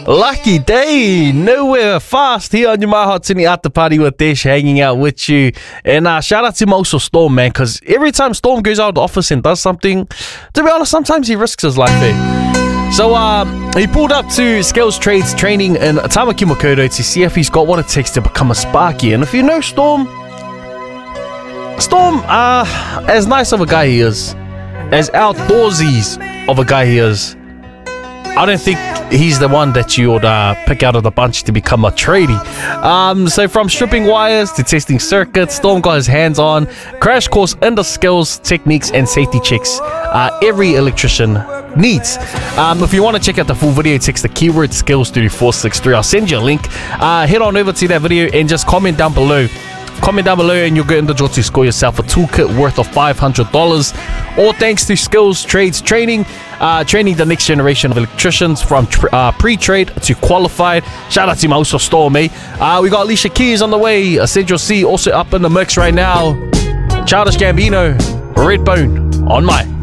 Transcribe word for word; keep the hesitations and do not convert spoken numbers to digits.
Lucky day, nowhere fast here on your Maha Tini at the party with Desh, hanging out with you. And uh, shout out to him also Storm, man, because every time Storm goes out of the office and does something, to be honest, sometimes he risks his life there. So um, he pulled up to Skills Trades training in Tamaki Makaurau to see if he's got what it takes to become a Sparky. And if you know Storm, Storm, uh, as nice of a guy he is, as outdoorsy of a guy he is, I don't think he's the one that you would uh, pick out of the bunch to become a tradie. Um, so from stripping wires to testing circuits, Storm got his hands on crash course in the skills, techniques and safety checks uh, every electrician needs. Um, if you want to check out the full video, text the keyword skills three four six three. I'll send you a link. Uh, head on over to that video and just comment down below. Comment down below and you'll get in the draw to score yourself a toolkit worth of five hundred dollars. All thanks to Skills Trades Training, uh, training the next generation of electricians from uh, pre-trade to qualified. Shout out to Mauso Storm, eh? Uh, we got Alicia Keys on the way. Essential C also up in the mix right now. Childish Gambino, Redbone on my